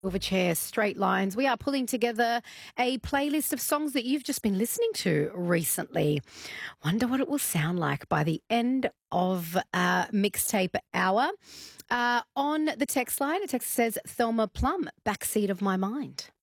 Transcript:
Silverchair, Straight Lines. We are pulling together a playlist of songs that you've just been listening to recently. Wonder what it will sound like by the end of mixtape hour. On the text line, a text says Thelma Plum, Backseat of My Mind.